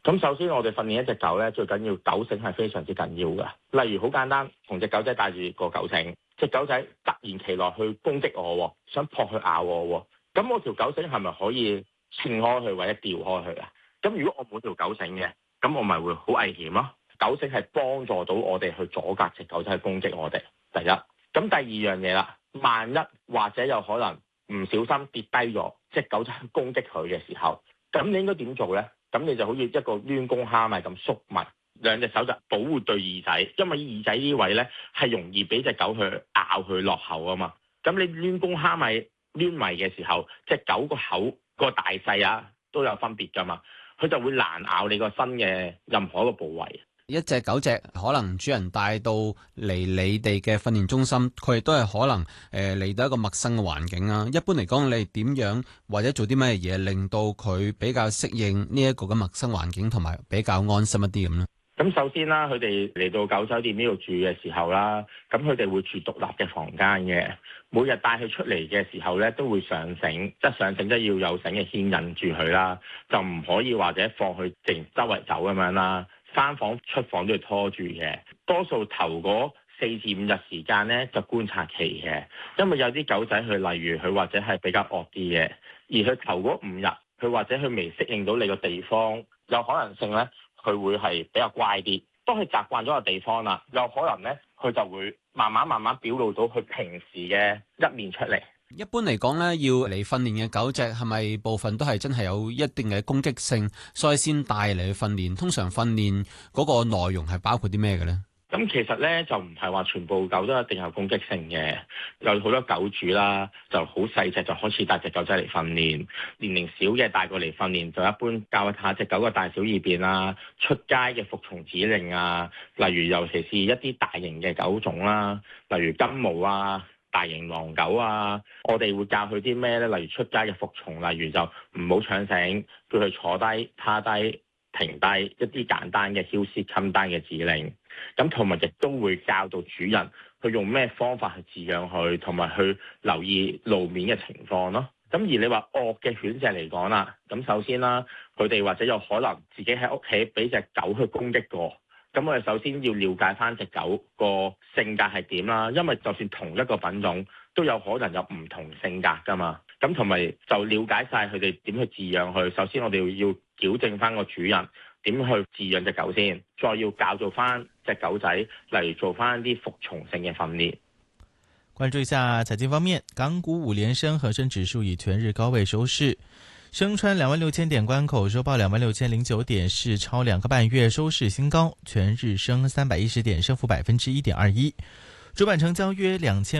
咁首先我哋訓練一隻狗咧，最緊要狗繩係非常之緊要嘅。例如好簡單，同隻狗仔帶住個狗繩，隻狗仔突然其來去攻擊我，想撲去咬我，咁我條狗繩係咪可以撐開佢或者掉開佢啊？咁如果我冇條狗繩嘅，咁我咪會好危險咯。狗繩係幫助到我哋去阻隔隻狗仔去攻擊我哋。第一，咁第二樣嘢啦，萬一或者有可能唔小心跌低咗，隻狗仔去攻擊佢嘅時候，咁你應該點做咧？咁你就好似一個攣弓蝦米咁縮密，兩隻手就保護對耳仔，因為耳仔呢位咧係容易俾隻狗去咬佢落口啊嘛。咁你攣弓蝦米攣埋嘅時候，隻狗個口個大細啊都有分別噶嘛，佢就會難咬你個身嘅任何一個部位。 一隻狗隻可能主人帶到嚟你哋嘅訓練中心，佢亦都係可能嚟到一個陌生嘅環境啊。一般嚟講，你點樣或者做啲咩嘢令到佢比較適應呢一個嘅陌生環境，同埋比較安心一啲咁咧？ 咁首先啦，佢哋嚟到狗酒店呢度住嘅時候啦，咁佢哋會住獨立嘅房間嘅。每日帶佢出嚟嘅時候咧，都會上繩，即係上繩即係要有繩嘅牽引住佢啦，就唔可以或者放佢淨周圍走咁樣啦。返房出房都要拖住嘅，多數頭嗰4至5日時間咧就觀察期嘅，因為有啲狗仔佢例如佢或者係比較惡啲嘅，而佢頭嗰5日佢或者佢未適應到你個地方，有可能性咧佢會係比較乖啲。當佢習慣咗個地方啦，有可能咧佢就會慢慢表露到佢平時嘅一面出嚟。 一般嚟講咧，要嚟訓練嘅狗隻係咪部分都係真係有一定嘅攻擊性，所以先帶嚟去訓練？通常訓練嗰個內容係包括啲咩嘅咧？ 咁其實咧就唔係話全部狗都一定有攻擊性嘅，有好多狗主啦就好細隻就開始帶隻狗仔嚟訓練，年齡小嘅帶過嚟訓練就一般教一下隻狗嘅大小二便啦，出街嘅服從指令啊，例如尤其是一啲大型嘅狗種啦，例如金毛啊、大型狼狗啊，我哋會教佢啲咩咧？例如出街嘅服從，例如就唔好搶繩，叫佢坐低、趴低、停低，一啲簡單嘅囂師襟單嘅指令。咁同埋亦都會教導主人去用咩方法去飼養佢，同埋去留意路面嘅情況咯。咁而你話惡嘅犬隻嚟講啦，咁首先啦，佢哋或者有可能自己喺屋企俾隻狗去攻擊過。咁我哋首先要了解翻隻狗個性格係點啦，因為就算同一個品種都有可能有唔同性格噶嘛。咁同埋就了解晒佢哋點去飼養佢。首先我哋要矯正翻個主人點去飼養隻狗先，再要教導翻隻狗仔，例如做翻啲服從性嘅訓練。 關注一下財經方面，港股5連升，恒生指數以全日高位收市，升穿26,000點關口，收報26,009點，是超2個半月收市新高，全日升310點，升幅1.21%，主板成交約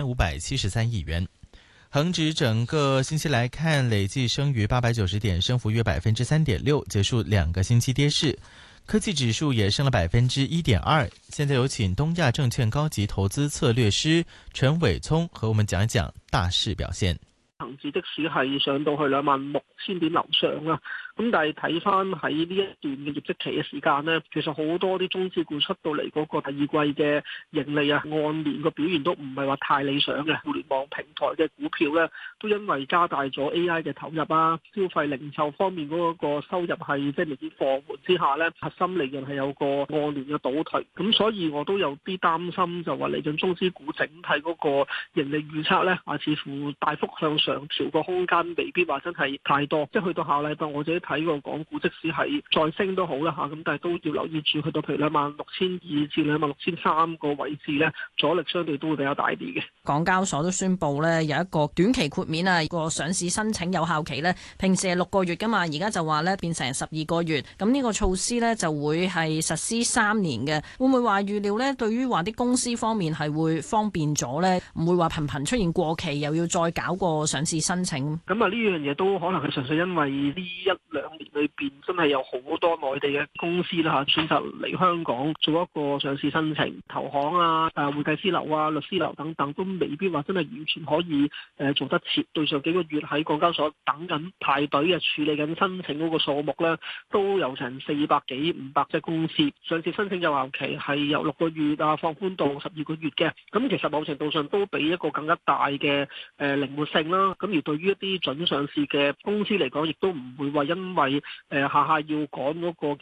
2573億元。恒指整個星期來看，累計升逾890點，升幅約3.6%，結束2個星期跌勢。科技指數也升了1.2%。現在有請東亞證券高級投資策略師陳偉聰和我們講一講大市表現。 恒指的士係上到去26,000點樓上啦，咁但係睇翻喺呢一段嘅業績期嘅時間呢，其實好多啲中資股出到嚟嗰個第二季嘅盈利啊，按年個表現都唔係話太理想嘅。互聯網平台嘅股票呢，都因為加大咗 AI 嘅投入啊，消費零售方面嗰個收入係即係明顯放緩之下呢，核心利潤係有個按年嘅倒退，咁所以我都有啲擔心，就話嚟緊中資股整體嗰個盈利預測呢，似乎大幅向上調個空間未必話真係太多，即係去到下禮拜我自己睇個港股，即使係再升都好啦嚇，咁但係都要留意住去到譬如26,200至26,300個位置咧，阻力相對都會比較大啲嘅。 港交所都宣布咧有一個短期豁免啊，個上市申請有效期咧，平時係6個月噶嘛，而家就話咧變成12個月，咁呢個措施咧就會係實施3年嘅，會唔會話預料咧對於話啲公司方面係會方便咗咧，唔會話頻頻出現過期又要再搞個上市申請？ 咁啊呢樣嘢都可能係純粹因為呢1-2年裏邊真係有好多內地嘅公司啦嚇，選擇嚟香港做一個上市申請，投行啊、會計師樓啊、律師樓等等都未必話真係完全可以做得切。對上幾個月喺港交所等緊排隊嘅處理緊申請嗰個數目咧，都有成400幾500隻公司上市申請有效期係由6個月放寬到12個月嘅。咁其實某程度上都俾一個更加大嘅靈活性啦。咁而對於一啲準上市嘅公司嚟講，亦都唔會話因為下下要趕嗰個